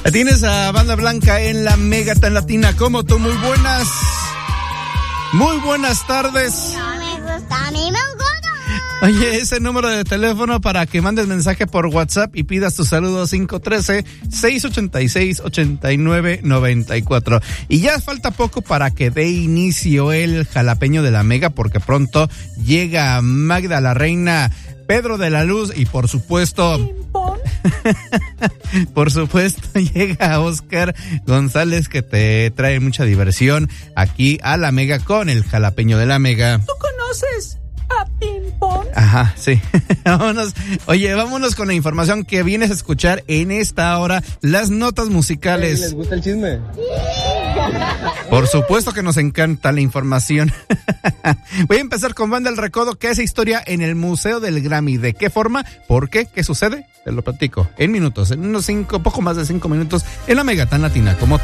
Tienes a Banda Blanca en la Mega tan latina como tú. Muy buenas tardes. No me gusta, a mí me gusta. Oye, ese número de teléfono para que mandes mensaje por WhatsApp y pidas tu saludo 513-686-8994. Y ya falta poco para que dé inicio el jalapeño de la Mega, porque pronto llega Magda la Reina, Pedro de la Luz y por supuesto llega Oscar González, que te trae mucha diversión aquí a la Mega con el jalapeño de la Mega. ¿Tú conoces a Pimpón? Ajá, sí. Vámonos con la información que vienes a escuchar en esta hora, las notas musicales. ¿Les gusta el chisme? Por supuesto que nos encanta la información. Voy a empezar con Banda El Recodo, que es historia en el Museo del Grammy. ¿De qué forma? ¿Por qué? ¿Qué sucede? Te lo platico en minutos, en poco más de 5 minutos, en la Mega tan latina como